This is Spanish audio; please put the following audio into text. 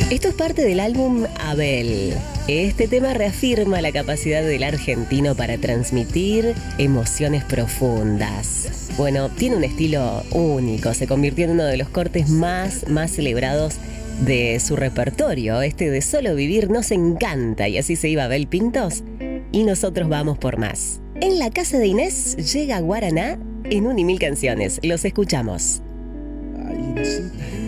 Esto es parte del álbum Abel. Este tema reafirma la capacidad del argentino para transmitir emociones profundas. Bueno, tiene un estilo único, se convirtió en uno de los cortes más celebrados de su repertorio. Este de Solo Vivir nos encanta, y así se iba Abel Pintos y nosotros vamos por más. En la casa de Inés llega Guaraná en 1 y 1000 canciones. Los escuchamos. Ay, Inesita.